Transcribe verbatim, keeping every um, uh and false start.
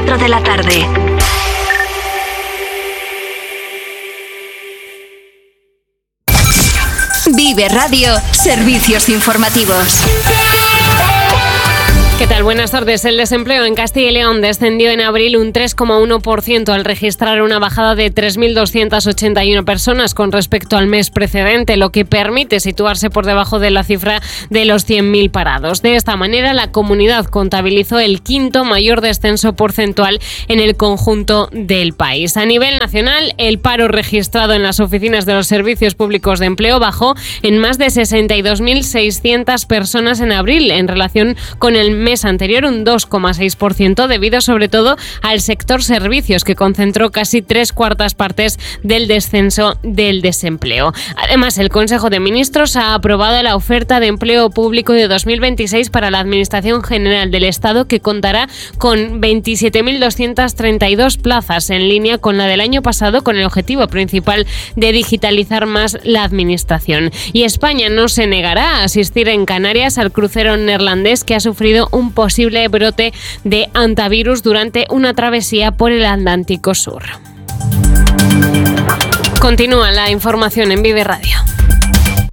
cuatro de la tarde. Vive Radio, servicios informativos. ¿Qué tal? Buenas tardes. El desempleo en Castilla y León descendió en abril un tres coma uno por ciento al registrar una bajada de tres mil doscientas ochenta y una personas con respecto al mes precedente, lo que permite situarse por debajo de la cifra de los cien mil parados. De esta manera, la comunidad contabilizó el quinto mayor descenso porcentual en el conjunto del país. A nivel nacional, el paro registrado en las oficinas de los servicios públicos de empleo bajó en más de sesenta y dos mil seiscientas personas en abril, en relación con el mes anterior un dos coma seis por ciento, debido sobre todo al sector servicios, que concentró casi tres cuartas partes del descenso del desempleo. Además, el Consejo de Ministros ha aprobado la oferta de empleo público de dos mil veintiséis para la Administración General del Estado, que contará con veintisiete mil doscientas treinta y dos plazas, en línea con la del año pasado, con el objetivo principal de digitalizar más la Administración. Y España no se negará a asistir en Canarias al crucero neerlandés que ha sufrido un posible brote de hantavirus durante una travesía por el Atlántico Sur. Continúa la información en Vive Radio.